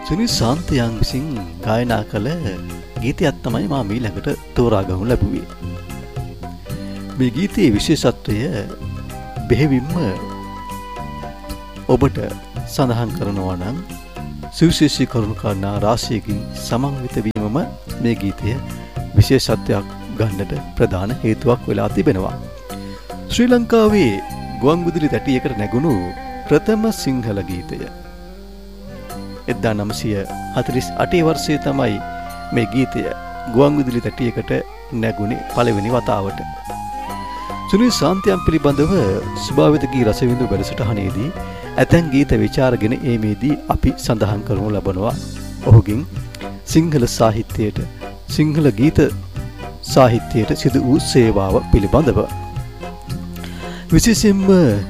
සුනිල් සාන්තයන් විසින් ගායනා කළ ගීතයක් තමයි මා ඊළඟට තෝරා ගනු ලැබුවේ. මේ ගීතයේ විශේෂත්වය බෙහෙවින්ම ඔබට සඳහන් කරනවා නම් සුවිශේෂී කරුණු කාරණා රාශියකින් සමන්විත වීමම මේ ගීතය විශේෂත්වයක් ගන්නට ප්‍රධාන හේතුවක් වෙලා තිබෙනවා. ශ්‍රී ලංකාවේ ගුවන්විදුලි තැටියකට නැගුණු ප්‍රථම සිංහල ගීතය. 1948 වර්ෂයේ තමයි මේ ගීතය ගුවන්විදුලි තැටියකට නැගුණේ පළවෙනි වතාවට. සුනිල් සාන්තයන් පිළිබඳව ස්වභාවික ගී රසවිඳු වැඩසටහනේදී ඇතැම් ගීත විචාරගෙන ඒමේදී අපි සඳහන් කරනු ලබනවා ඔහුගෙන් සිංහල සාහිත්‍යයට සිංහල ගීත සාහිත්‍යයට සිදු වූ සේවාව පිළිබඳව. විශේෂයෙන්ම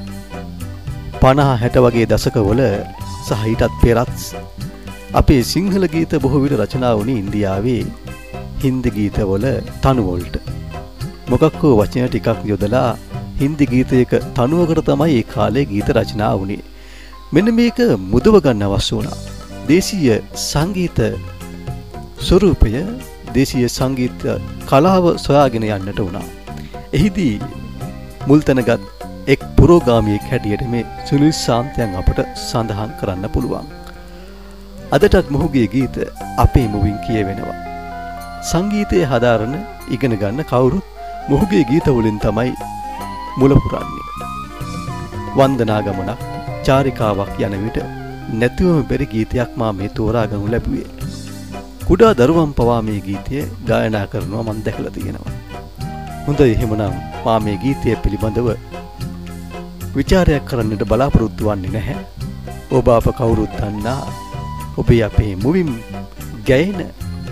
50-60 වගේ දශකවල සහ ඊටත් පෙරත් අපේ සිංහල ගීත බොහෝ විට රචනා වුණේ ඉන්දියාවේ හින්දි ගීතවල තනු වලට. මොකක් හෝ වචන ටිකක් යොදලා හින්දි ගීතයක තනුවකට තමයි ඒ කාලේ ගීත රචනා වුණේ. මෙන්න මේක මුදව ගන්න අවශ්‍ය වුණා. දේශීය සංගීත ස්වරූපය, දේශීය සංගීත කලාව සොයාගෙන යන්නට වුණා. එහිදී මුල් තැනගත් එක් පුරෝගාමියෙක් හැටියට මේ සුනිල් සාන්තයන් අපට සඳහන් කරන්න පුළුවන්. අදටත් මොහුගේ ගීත අපේ මුවින් කියවෙනවා. සංගීතයේ හදාරන ඉගෙන ගන්න කවුරුත් මොහුගේ ගීත වලින් තමයි මුල පුරන්නේ. වන්දනා ගමනක්, චාරිකාවක් යන විට නැතිවම බැරි ගීතයක් මා මේ තෝරා ගනු ලැබුවේ. කුඩා දරුවන් පවා මේ ගීතය ගායනා කරනවා මම දැකලා තියෙනවා. හොඳයි, එහෙමනම් මා මේ ගීතය පිළිබඳව විචාරයක් කරන්නට බලාපොරොත්තු වෙන්නේ නැහැ. ඔබ අප කවුරුත් දන්නා ඔබේ අපේ මුවින් ගැයෙන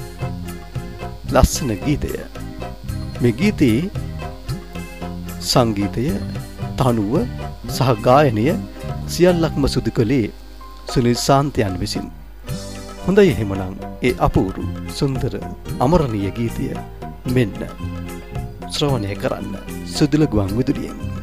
ලස්සන ගීතය. මේ ගීතයේ සංගීතය, තනුව සහ ගායනය සියල්ලක්ම සිදු කළේ සුනිල් සාන්තයන් විසින්. හොඳයි, එහෙමනම් ඒ අපූරු සුන්දර අමරණීය ගීතය මෙන්න ශ්‍රවණය කරන්න සුදුල ගුවන් විදුලියෙන්.